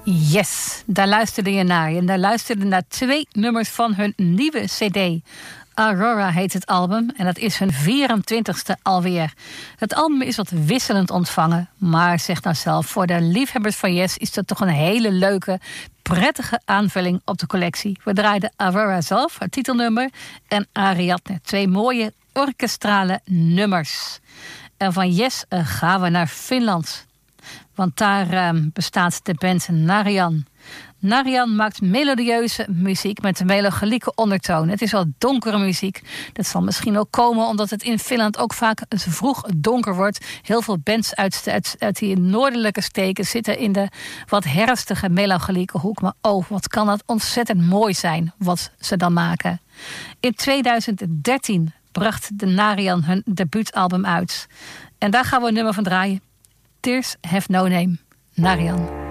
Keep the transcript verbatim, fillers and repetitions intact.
Yes, daar luisterde je naar. En daar luisterde naar twee nummers van hun nieuwe cd. Aurora heet het album en dat is hun vierentwintigste alweer. Het album is wat wisselend ontvangen, maar zeg nou zelf, voor de liefhebbers van Yes is dat toch een hele leuke, prettige aanvulling op de collectie. We draaiden Aurora zelf, haar titelnummer, en Ariadne, twee mooie orkestrale nummers. En van Yes uh, gaan we naar Finland. Want daar uh, bestaat de band Narayan. Narayan maakt melodieuze muziek met een melancholieke ondertoon. Het is wel donkere muziek. Dat zal misschien ook komen omdat het in Finland ook vaak vroeg donker wordt. Heel veel bands uit, uit, uit die noordelijke steken zitten in de wat herfstige melancholieke hoek. Maar oh, wat kan dat ontzettend mooi zijn wat ze dan maken. In tweeduizend dertien bracht de Narayan hun debuutalbum uit. En daar gaan we een nummer van draaien. Tears Have No Name. Narayan.